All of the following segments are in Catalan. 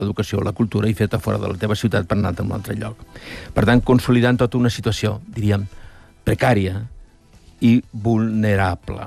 l'educació, la cultura, i fer-te fora de la teva ciutat per anar-te a un altre lloc. Per tant, consolidant tota una situació, diríem, precària i vulnerable.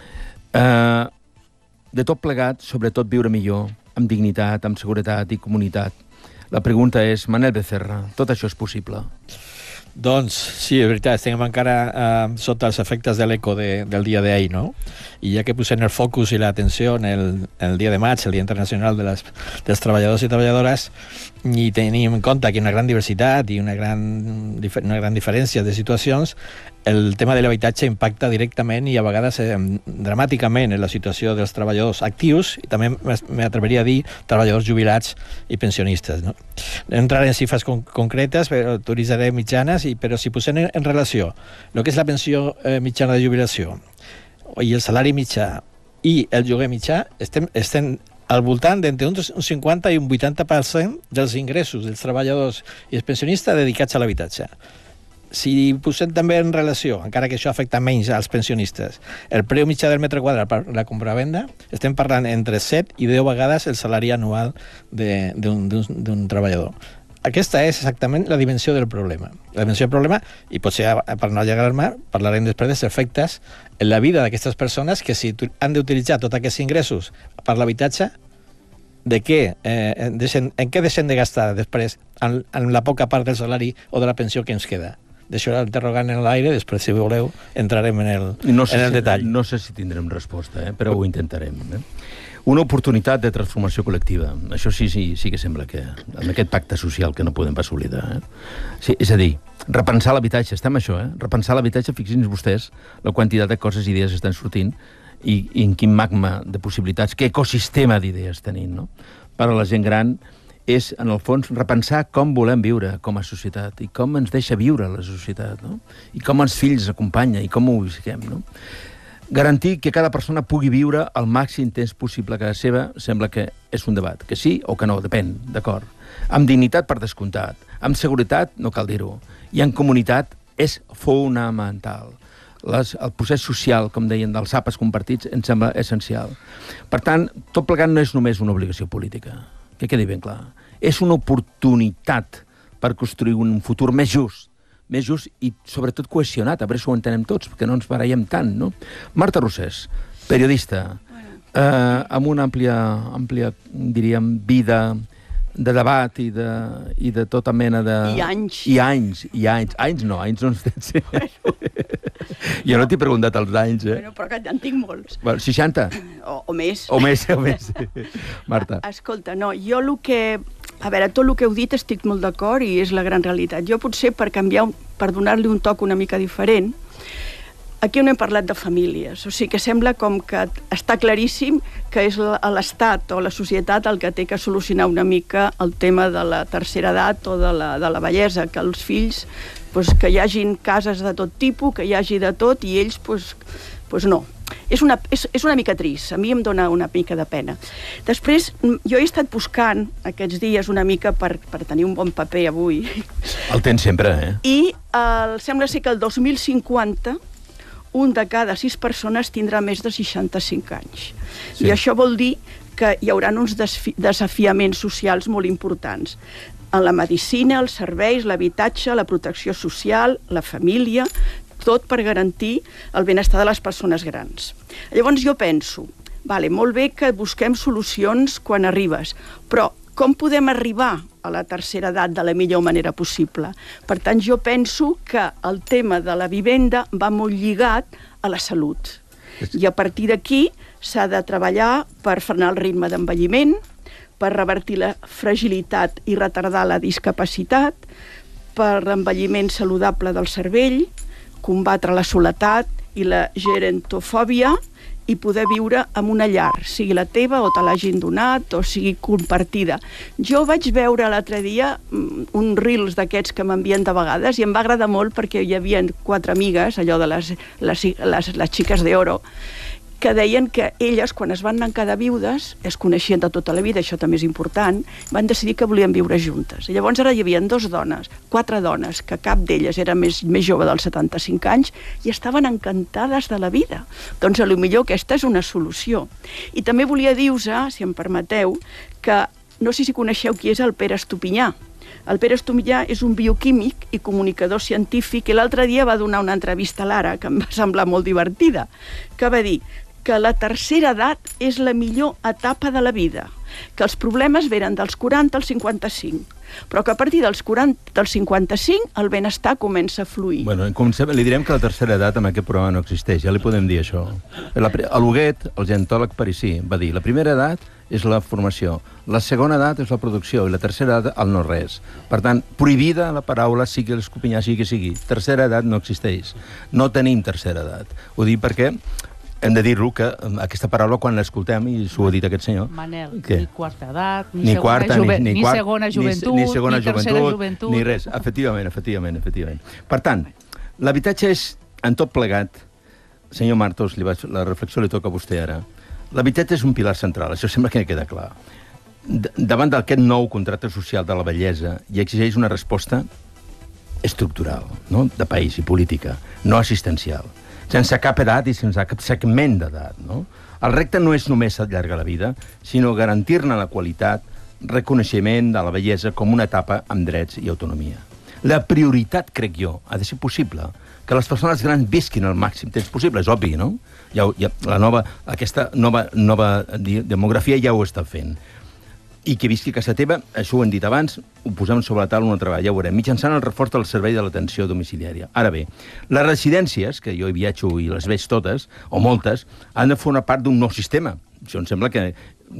De tot plegat, sobretot viure millor, amb dignitat, amb seguretat i comunitat. La pregunta és, Manel Becerra, tot això és possible? Doncs sí, és veritat, estem encara sota els efectes de l'eco del dia d'ahir, no? I ja que posem el focus i l'atenció en el dia de maig, el Dia Internacional dels Treballadors i Treballadores, i tenim en compte que hi ha una gran diversitat i una gran diferència de situacions, el tema de l'habitatge impacta directament i a vegades dramàticament en la situació dels treballadors actius i també m'atreviria a dir treballadors jubilats i pensionistes, no? No entraré en xifres concretes, però utilitzaré mitjanes, però si posem en relació el que és la pensió mitjana de jubilació i el salari mitjà i el lloguer mitjà, estem al voltant d'entre un 50 i un 80% dels ingressos dels treballadors i els pensionistes dedicats a l'habitatge. Si posem també en relació, encara que això afecta menys als pensionistes, el preu mitjà del metre quadrat per la compravenda, estem parlant entre 7 i 10 vegades el salari anual d'un treballador. Aquesta és exactament la dimensió del problema. La dimensió del problema, i potser per no allargar-me, parlarem després dels efectes en la vida d'aquestes persones que si han d'utilitzar tots aquests ingressos per l'habitatge, en què deixen de gastar després en la poca part del salari o de la pensió que ens queda? Deixo l'interrogant en l'aire, després, si voleu, entrarem en el detall. No sé si tindrem resposta, però ho intentarem. Una oportunitat de transformació col·lectiva. Això sí que sembla que amb aquest pacte social que no podem pas oblidar. Sí, és a dir, repensar l'habitatge, estem això, repensar l'habitatge, fixin-vos vostès la quantitat de coses i idees que estan sortint i en quin magma de possibilitats, què ecosistema d'idees tenim, no? Per a la gent gran és, en el fons, repensar com volem viure com a societat i com ens deixa viure la societat, no? I com els fills acompanya i com ho visquem, no? Garantir que cada persona pugui viure el màxim temps possible a casa seva sembla que és un debat, que sí o que no, depèn, d'acord. Amb dignitat per descomptat, amb seguretat no cal dir-ho, i en comunitat és fonamental. El procés social, com deien, dels àpats compartits ens sembla essencial. Per tant, tot plegat no és només una obligació política, que quedi ben clar. És una oportunitat per construir un futur més just i, sobretot, cohesionat, a veure si ho entenem tots, perquè no ens barallem tant, no? Marta Rosés, periodista, amb una àmplia, diríem, vida de debat i de tota mena de... I anys. Anys no ens tens. Jo no t'he preguntat els anys, Bueno, però que en tinc molts. 60? O més. O més. Marta. Escolta, no, jo a veure, tot el que heu dit estic molt d'acord i és la gran realitat. Jo potser per donar-li un toc una mica diferent, aquí no hem parlat de famílies, o sigui que sembla com que està claríssim que és l'Estat o la societat el que té que solucionar una mica el tema de la tercera edat o de la vellesa, que els fills, que hi hagin cases de tot tipus, que hi hagi de tot i ells, no. És una mica trist, a mi em dona una mica de pena. Després, jo he estat buscant aquests dies una mica per tenir un bon paper avui. El tens sempre, I sembla ser que el 2050 un de cada 6 persones tindrà més de 65 anys. Sí. I això vol dir que hi haurà uns desafiaments socials molt importants. En la medicina, els serveis, l'habitatge, la protecció social, la família, tot per garantir el benestar de les persones grans. Llavors jo penso, molt bé que busquem solucions quan arribes, però com podem arribar a la tercera edat de la millor manera possible? Per tant, jo penso que el tema de la vivenda va molt lligat a la salut. I a partir d'aquí s'ha de treballar per frenar el ritme d'envelliment, per revertir la fragilitat i retardar la discapacitat, per l'envelliment saludable del cervell, combatre la soledat i la gerontofòbia i poder viure en una llar, sigui la teva o te l'hagin donat o sigui compartida. Jo vaig veure l'altre dia uns reels d'aquests que m'envien de vegades i em va agradar molt perquè hi havia 4 amigues, allò de les xiques d'oro, que deien que elles, quan es van anar quedar viudes, es coneixien de tota la vida, això també és important, van decidir que volien viure juntes. I llavors ara hi havia 4 dones, que cap d'elles era més jove dels 75 anys, i estaven encantades de la vida. Doncs potser aquesta és una solució. I també volia dir-vos, si em permeteu, que no sé si coneixeu qui és el Pere Estupinyà. El Pere Estupinyà és un bioquímic i comunicador científic i l'altre dia va donar una entrevista a l'Ara, que em va semblar molt divertida, que va dir que la tercera edat és la millor etapa de la vida, que els problemes venen dels 40 als 55, però que a partir dels 55 el benestar comença a fluir. Bueno, li direm que la tercera edat en aquest programa no existeix, ja li podem dir això. L'Huguet, el gerontòleg parisí, va dir la primera edat és la formació, la segona edat és la producció i la tercera edat el no-res. Per tant, prohibida la paraula sigui l'Estupinyà, sigui que sigui. Tercera edat no existeix. No tenim tercera edat. Ho dic perquè hem de dir-lo que aquesta paraula, quan l'escoltem, i s'ho ha dit aquest senyor... Manel, què? ni quarta edat, ni segona joventut, ni tercera joventut... Ni res, efectivament. Per tant, l'habitatge és, en tot plegat, senyor Martos, la reflexió li toca a vostè ara, l'habitatge és un pilar central, això sembla que queda clar. Davant d'aquest nou contracte social de la bellesa, hi exigeix una resposta estructural, no? De país i política, no assistencial, sense cap edat i sense cap segment d'edat, no? El repte no és només allargar la vida, sinó garantir-ne la qualitat, reconeixement de la bellesa com una etapa amb drets i autonomia. La prioritat, crec jo, ha de ser possible que les persones grans visquin el màxim temps possible, és obvi, no? Aquesta nova demografia ja ho està fent. I que visqui a casa teva, això ho hem dit abans, ho posem sobre la taula una altra vegada, ja ho veurem, mitjançant el reforç del servei de l'atenció domiciliària. Ara bé, les residències, que jo hi viatjo i les veig totes, o moltes, han de formar part d'un nou sistema. Això em sembla que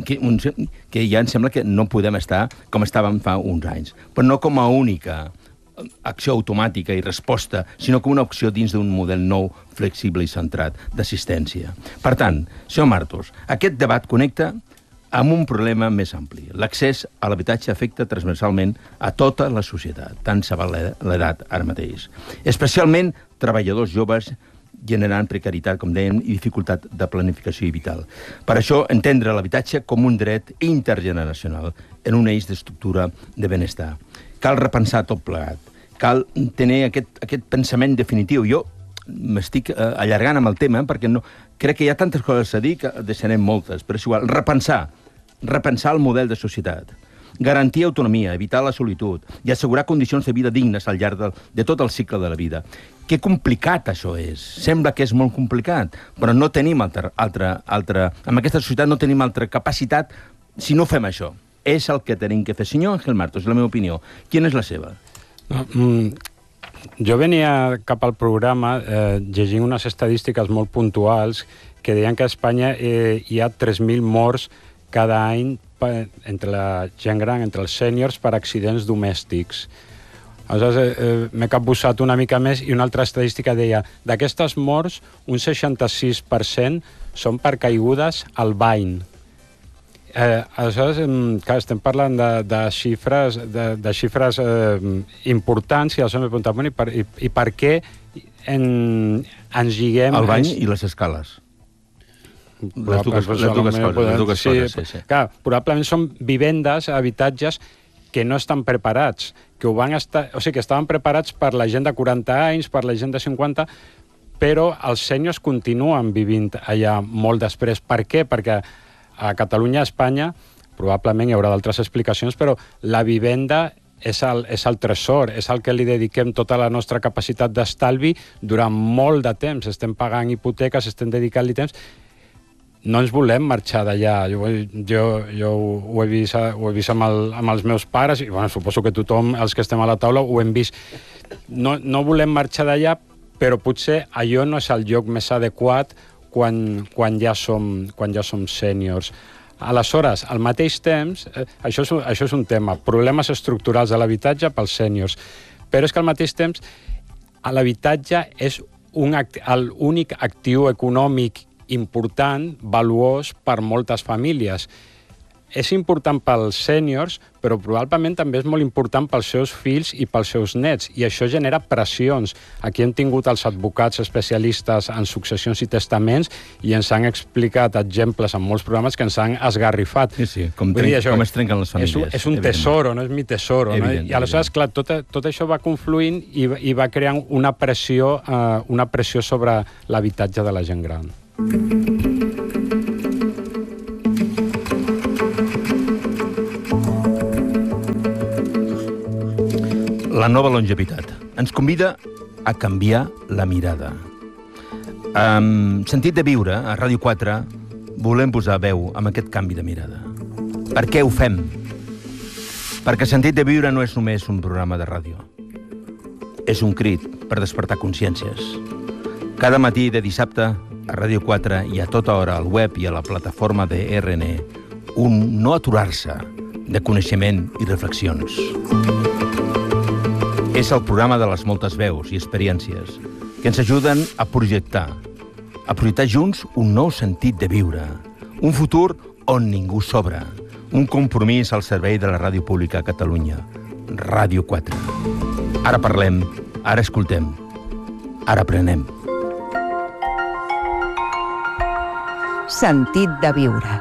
ja em sembla que no podem estar com estàvem fa uns anys, però no com a única acció automàtica i resposta, sinó com una opció dins d'un model nou, flexible i centrat d'assistència. Per tant, senyor Martos, aquest debat connecta amb un problema més ampli. L'accés a l'habitatge afecta transversalment a tota la societat, tant se val l'edat ara mateix. Especialment treballadors joves generant precarietat, com dèiem, i dificultat de planificació vital. Per això, entendre l'habitatge com un dret intergeneracional en un eix d'estructura de benestar. Cal repensar tot plegat. Cal tenir aquest pensament definitiu. Jo m'estic allargant amb el tema perquè crec que hi ha tantes coses a dir que deixarem moltes, però és igual. Repensar el model de societat. Garantir autonomia, evitar la solitud i assegurar condicions de vida dignes al llarg de tot el cicle de la vida. Que complicat això és. Sembla que és molt complicat, però no tenim altra... En aquesta societat no tenim altra capacitat si no fem això. És el que tenim que fer. Senyor Ángel Martos, la meva opinió. Quina és la seva? Jo venia cap al programa llegint unes estadístiques molt puntuals que deien que a Espanya hi ha 3.000 morts cada any entre la gent gran, entre els sèniors, per accidents domèstics. Aleshores, m'he capbussat una mica més i una altra estadística deia d'aquestes morts, un 66% són per caigudes al bany. Aleshores, clar, estem parlant de xifres importants i aleshores m'he preguntat, i per què ens lliguem... El bany i les escales. Les dues coses, sí. Clar, probablement són vivendes, habitatges que no estan preparats, que estaven preparats per la gent de 40 anys, per la gent de 50, però els sèniors continuen vivint allà molt després. Per què? Perquè a Catalunya, a Espanya, probablement hi haurà d'altres explicacions, però la vivenda és el tresor, és el que li dediquem tota la nostra capacitat d'estalvi durant molt de temps. Estem pagant hipoteques, estem dedicant-li temps. No ens volem marxar d'allà. Jo ho he vist amb els meus pares, i bueno, suposo que tothom, els que estem a la taula, ho hem vist. No volem marxar d'allà, però potser allò no és el lloc més adequat quan ja som sèniors. Aleshores, al mateix temps, això és un tema, problemes estructurals de l'habitatge pels sèniors, però és que al mateix temps l'habitatge és l'únic actiu econòmic important, valuós per moltes famílies. És important pels sèniors, però probablement també és molt important pels seus fills i pels seus nets, i això genera pressions. Aquí hem tingut els advocats especialistes en successions i testaments i ens han explicat exemples en molts programes que ens han esgarrifat. Sí, com es trenquen les famílies. És un tesoro, no és mi tesoro. No? I aleshores, clar, tot això va confluint i va creant una pressió sobre l'habitatge de la gent gran. la nova longevitat. Ens convida a canviar la mirada. Amb Sentit de viure, a Ràdio 4, volem posar veu amb aquest canvi de mirada. Per què ho fem? Perquè Sentit de viure no és només un programa de ràdio. És un crit per despertar consciències. Cada matí de dissabte, a Ràdio 4 i a tota hora al web i a la plataforma de RN, un no aturar-se de coneixement i reflexions. És el programa de les moltes veus i experiències que ens ajuden a projectar junts un nou sentit de viure, un futur on ningú sobra, un compromís al servei de la ràdio pública a Catalunya, Ràdio 4. Ara parlem, ara escoltem, ara aprenem. Sentit de viure.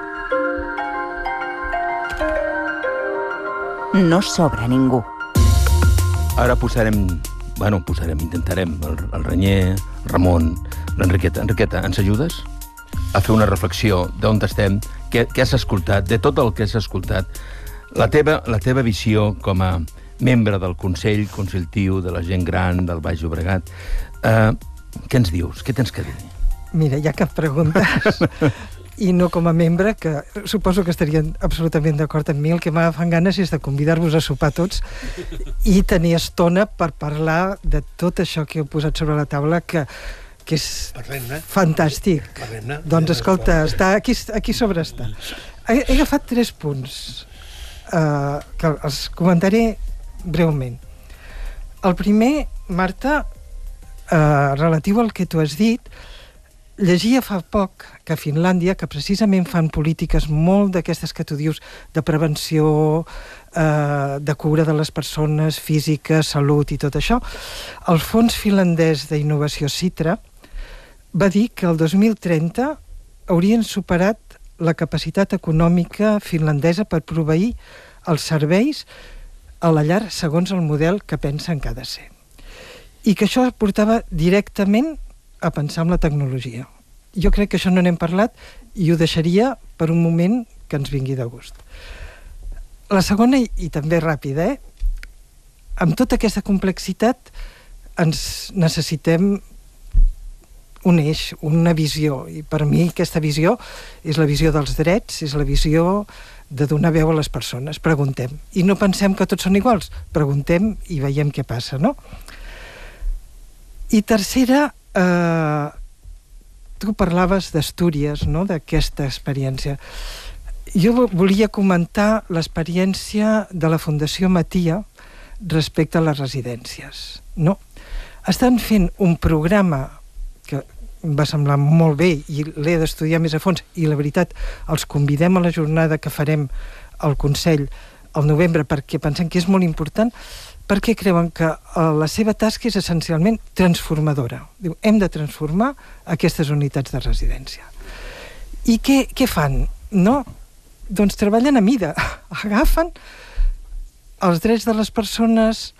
No sobra ningú. Ara intentarem el Renyer, el Ramon, l'Enriqueta. Enriqueta, ens ajudes a fer una reflexió d'on estem, què has escoltat, de tot el que has escoltat, la teva visió com a membre del Consell Consultiu de la Gent Gran del Baix Llobregat. Què ens dius? Què tens que dir? Mira, ja que preguntes, i no com a membre, que suposo que estarien absolutament d'acord amb mi, el que m'agafant ganes és de convidar-vos a sopar tots i tenir estona per parlar de tot això que heu posat sobre la taula, que és fantàstic. Doncs escolta, està aquí sobre està. He agafat 3 punts que els comentaré breument. El primer, Marta, relatiu al que tu has dit, llegia fa poc que a Finlàndia, que precisament fan polítiques molt d'aquestes que tu dius, de prevenció, de cura de les persones, física, salut i tot això, el Fons Finlandès d'Innovació CITRA va dir que el 2030 haurien superat la capacitat econòmica finlandesa per proveir els serveis a la llar segons el model que pensen que ha de ser. I que això portava directament a pensar en la tecnologia. Jo crec que això no n'hem parlat i ho deixaria per un moment que ens vingui de gust. La segona, i també ràpida, amb tota aquesta complexitat ens necessitem un eix, una visió, i per mi aquesta visió és la visió dels drets, és la visió de donar veu a les persones. Preguntem. I no pensem que tots són iguals. Preguntem i veiem què passa, no? I tercera, tu parlaves d'Astúries, no?, d'aquesta experiència. Jo volia comentar l'experiència de la Fundació Matia respecte a les residències, no? Estan fent un programa que em va semblar molt bé i l'he d'estudiar més a fons, i la veritat, els convidem a la jornada que farem al Consell al novembre perquè pensem que és molt important, perquè creuen que la seva tasca és essencialment transformadora. Diu, hem de transformar aquestes unitats de residència. I què fan? No? Doncs treballen a mida. Agafen els drets de les persones,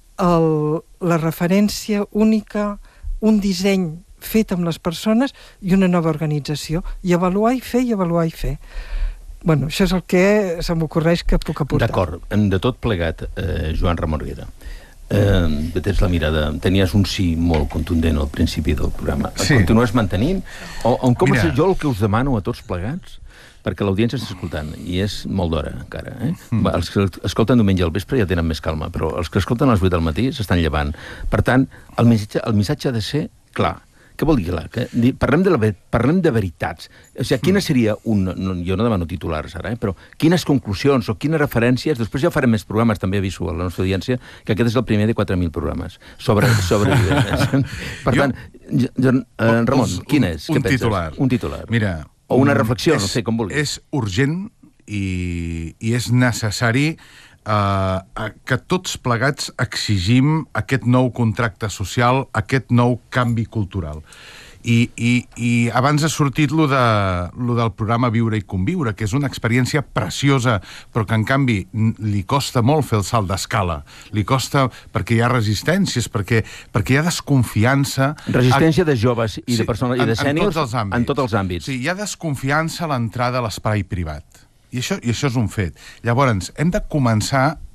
la referència única, un disseny fet amb les persones i una nova organització. I avaluar i fer, i avaluar i fer. Bueno, això és el que se m'ocorreix que puc aportar. D'acord. De tot plegat, Joan Ramon Riera, tens la mirada, tenies un sí molt contundent al principi del programa. Sí. Continues mantenint? Jo el que us demano a tots plegats, perquè l'audiència està escoltant, i és molt d'hora encara, Els que escolten diumenge al vespre ja tenen més calma, però els que escolten a les 8 del matí s'estan llevant. Per tant, el missatge ha de ser clar. Què vol dir clar? Parlem de veritats. O sigui, quina seria jo no demano titulars ara, però quines conclusions o quines referències, després ja farem més programes, també aviso a la nostra audiència, que aquest és el primer de 4.000 programes sobre vivendes. Per tant, Ramon, quin és? Un titular. Un titular. Mira, o una reflexió, no sé, com vulguis. És urgent i és necessari que tots plegats exigim aquest nou contracte social, aquest nou canvi cultural. I abans ha sortit lo del programa Viure i Conviure, que és una experiència preciosa, però que en canvi li costa molt fer el salt d'escala. Li costa perquè hi ha resistències, perquè hi ha desconfiança... Resistència de joves i de persones i de sèniors en tots els àmbits. Sí, hi ha desconfiança a l'entrada a l'espai privat. I això és un fet. Llavors, hem de començar